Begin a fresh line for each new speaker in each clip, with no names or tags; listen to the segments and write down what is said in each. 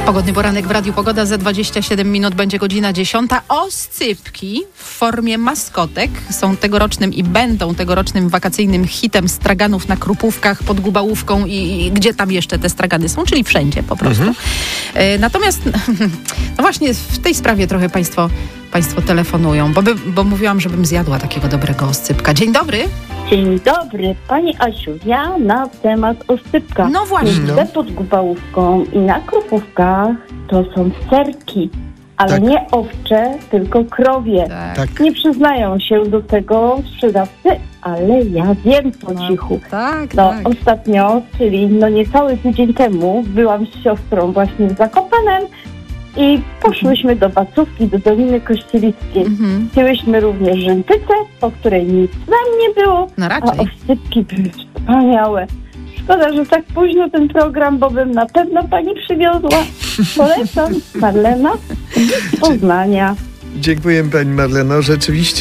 Pogodny poranek w Radiu Pogoda. Za 27 minut będzie godzina 10. Oscypki w formie maskotek są tegorocznym i będą tegorocznym wakacyjnym hitem straganów na Krupówkach, pod Gubałówką i gdzie tam jeszcze te stragany są, czyli wszędzie po prostu. Natomiast no właśnie w tej sprawie trochę Państwo telefonują, bo mówiłam, żebym zjadła takiego dobrego oscypka. Dzień dobry.
Dzień dobry, Pani Asiu. Ja na temat oscypka.
No właśnie.
Pod Gubałówką i na Krupówkach to są serki, ale
tak.
nie owcze, tylko krowie.
Tak.
Nie przyznają się do tego sprzedawcy, ale ja wiem po cichu.
Tak.
Ostatnio, czyli niecały tydzień temu, byłam z siostrą właśnie w Zakopanem i poszłyśmy do Bacówki, do Doliny Kościelickiej. Wzięłyśmy również rzępycę, po której nic nam nie było,
No raczej.
a oscypki były wspaniałe. Szkoda, że tak późno ten program, bo bym na pewno Pani przywiozła. Polecam. Marlena z Poznania.
Dziękuję Pani Marleno. Rzeczywiście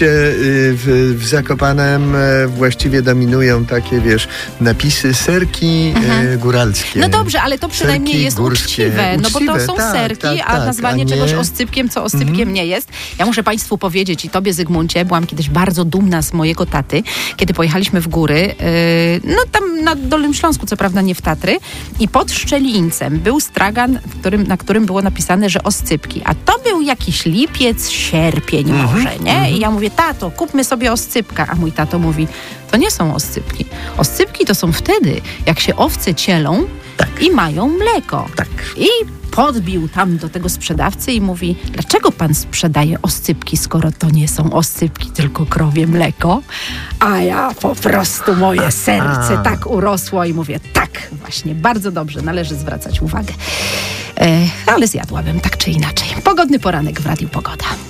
w Zakopanem właściwie dominują takie, napisy serki góralskie.
No dobrze, ale to przynajmniej
serki
jest
górskie,
uczciwe, no bo to są serki, a nazwanie czegoś oscypkiem, co oscypkiem nie jest. Ja muszę Państwu powiedzieć i Tobie, Zygmuncie, byłam kiedyś bardzo dumna z mojego taty, kiedy pojechaliśmy w góry, tam na Dolnym Śląsku, co prawda nie w Tatry, i pod Szczelińcem był stragan, na którym było napisane, że oscypki, a to był jakiś lipiec, sierpień może, nie? I ja mówię, tato, kupmy sobie oscypka. A mój tato mówi, to nie są oscypki. Oscypki to są wtedy, jak się owce cielą i mają mleko.
Tak.
I podbił tam do tego sprzedawcy i mówi, dlaczego pan sprzedaje oscypki, skoro to nie są oscypki, tylko krowie mleko? A ja po prostu, moje serce tak urosło i mówię, tak, właśnie, bardzo dobrze, należy zwracać uwagę. Ale zjadłabym tak czy inaczej. Pogodny poranek w Radiu Pogoda.